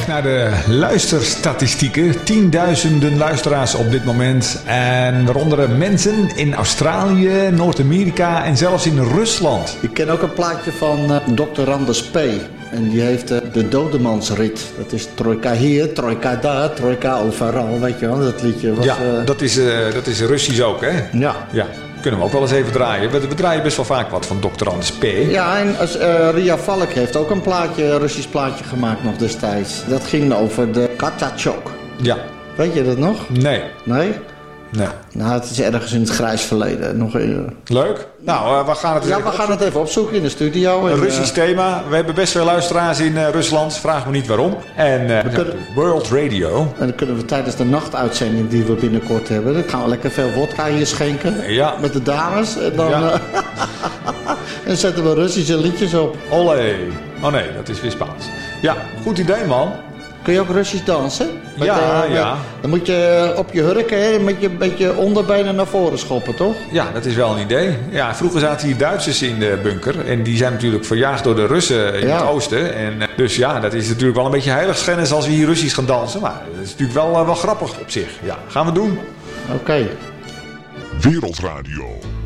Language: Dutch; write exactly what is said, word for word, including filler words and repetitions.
naar de luisterstatistieken. Tienduizenden luisteraars op dit moment. En waaronder mensen in Australië, Noord-Amerika en zelfs in Rusland. Ik ken ook een plaatje van uh, dokter Randers P. En die heeft uh, de Dodemansrit. Dat is trojka hier, trojka daar, trojka overal. Weet je wel, dat liedje was... Ja, uh... dat is, uh, dat is Russisch ook, hè? Ja. Ja. Kunnen we ook wel eens even draaien. We, we draaien best wel vaak wat van dokter Anders P. Ja, en als, uh, Ria Valk heeft ook een plaatje, een Russisch plaatje gemaakt nog destijds. Dat ging over de Katachok. Ja. Weet je dat nog? Nee. Nee? Nee. Nou, het is ergens in het grijs verleden. Nog, uh... Leuk. Nou, uh, we gaan het Ja, we gaan opzoeken. het even opzoeken in de studio. Een en, Russisch uh... thema. We hebben best veel luisteraars in uh, Rusland. Vraag me niet waarom. En uh, we kunnen... World Radio. En dan kunnen we tijdens de nachtuitzending die we binnenkort hebben... dan gaan we lekker veel vodka hier schenken. Ja. Met de dames. En dan, ja. uh... en zetten we Russische liedjes op. Olé. Oh nee, dat is weer Spaans. Ja, goed idee, man. Kun je ook Russisch dansen? Met, ja, uh, ja. Dan moet je op je hurken, hè, met je beetje onderbenen naar voren schoppen, toch? Ja, dat is wel een idee. Ja, vroeger zaten hier Duitsers in de bunker. En die zijn natuurlijk verjaagd door de Russen in ja. het oosten. En, dus ja, dat is natuurlijk wel een beetje heiligschennis als we hier Russisch gaan dansen. Maar dat is natuurlijk wel, uh, wel grappig op zich. Ja, gaan we doen. Oké. Okay. Wereldradio.